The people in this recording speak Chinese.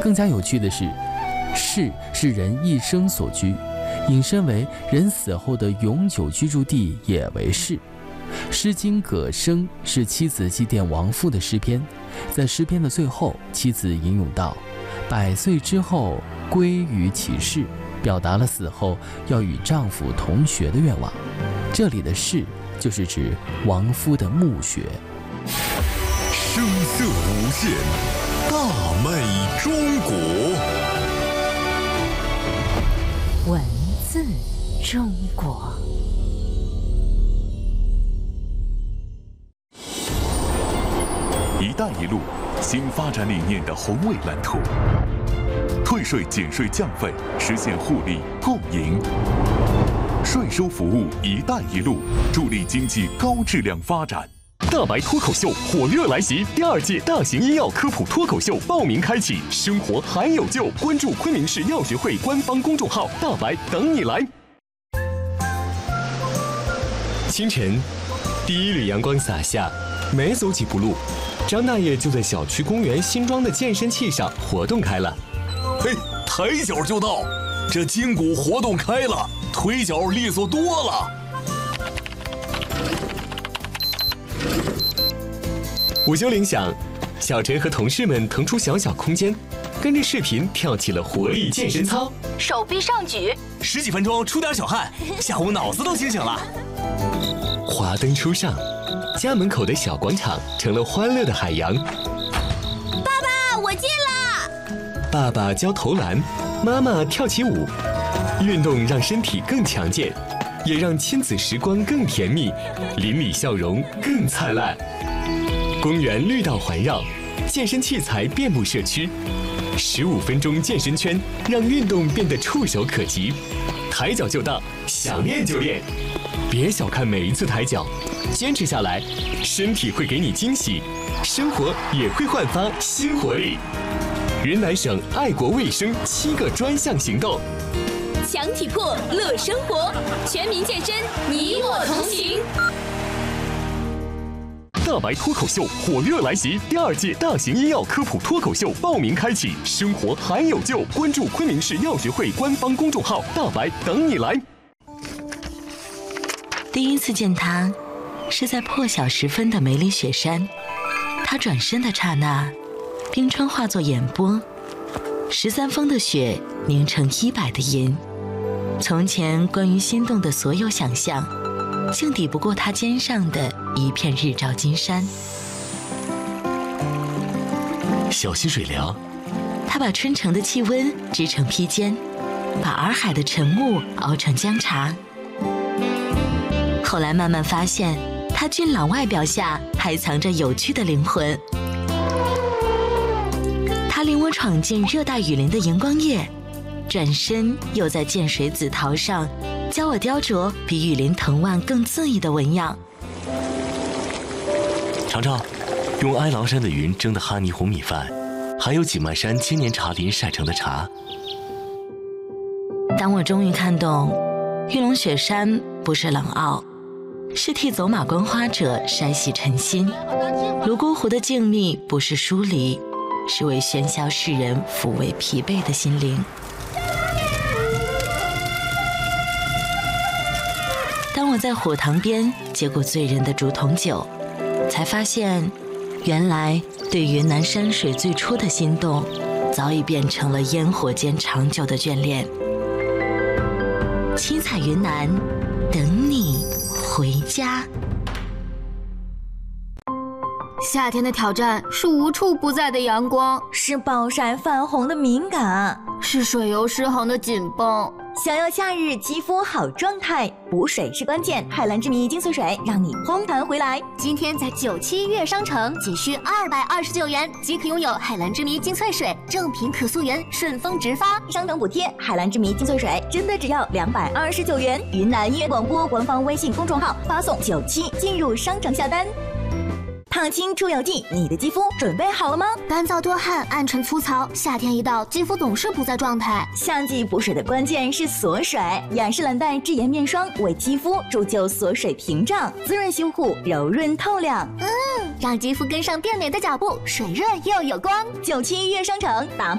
更加有趣的是，室是人一生所居，引申为人死后的永久居住地也为室。《诗经·葛生》是妻子祭奠亡父的诗篇，在诗篇的最后，妻子吟咏道：“100岁之后归于其室”，表达了死后要与丈夫同穴的愿望。这里的室就是指亡夫的墓穴。 声色无限，大美中国。 文字中国。 一带一路新发展理念的宏伟蓝图，退税减税降费，实现互利共赢。税收服务“一带一路”，助力经济高质量发展。 大白脱口秀火热来袭，第2届大型医药科普脱口秀报名开启，生活还有救！关注昆明市药学会官方公众号“大白”，等你来。清晨，第一缕阳光洒下，没走几步路，张大爷就在小区公园新装的健身器上活动开了。 嘿，抬脚就到，这筋骨活动开了，腿脚利索多了。 午休铃响，小陈和同事们腾出小小空间，跟着视频跳起了活力健身操。 手臂上举 ，10几分钟出点小汗，下午脑子都清醒了。 华灯初上，家门口的小广场成了欢乐的海洋。 爸爸，我进了。 爸爸教投篮，妈妈跳起舞。运动让身体更强健，也让亲子时光更甜蜜，邻里笑容更灿烂。公园绿道环绕，健身器材遍布社区。15分钟健身圈，让运动变得触手可及。抬脚就到，想练就练。别小看每一次抬脚，坚持下来，身体会给你惊喜，生活也会焕发新活力。云南省爱国卫生7个专项行动， 强体魄乐生活，全民健身，你我同行。 大白脱口秀火热来袭，第2届大型医药科普脱口秀报名开启，生活还有救！关注昆明市药学会官方公众号“大白”，等你来。 第一次见他，是在破晓时分的梅里雪山。他转身的刹那，冰川化作眼波，13峰的雪凝成100的银。从前关于心动的所有想象，竟抵不过他肩上的一片日照金山。 小溪水凉， 他把春城的气温织成披肩，把洱海的晨雾熬成姜茶。后来慢慢发现，他俊朗外表下还藏着有趣的灵魂。他领我闯进热带雨林的荧光夜，转身又在涧水紫桃上教我雕琢比雨林藤蔓更恣意的纹样。 尝尝用哀牢山的云蒸的哈尼红米饭，还有锦漫山千年茶林晒成的茶。 当我终于看懂，玉龙雪山不是冷傲，是替走马观花者筛洗尘心；泸沽湖的静谧不是疏离，是为喧嚣世人抚慰疲惫的心灵。当我在火塘边接过醉人的竹筒酒，才发现，原来对云南山水最初的心动，早已变成了烟火间长久的眷恋。七彩云南，等你回家。 夏天的挑战是无处不在的阳光， 是暴晒泛红的敏感， 是水油失衡的紧绷。 想要夏日肌肤好状态，补水是关键。海蓝之谜精粹水让你烘弹回来。 今天在97悦商城仅需229元即可拥有海蓝之谜精粹水，正品可溯源，顺丰直发， 商城补贴。海蓝之谜精粹水真的只要229元。云南音乐广播官方微信公众号发送97进入商城下单。烫青出油剂，你的肌肤准备好了吗？ 干燥多汗，暗沉粗糙，夏天一到，肌肤总是不在状态。 夏季补水的关键是锁水，雅诗兰黛智妍面霜为肌肤铸就锁水屏障，滋润修护，柔润透亮。 让肌肤跟上变美的脚步，水润又有光。 97悦商城打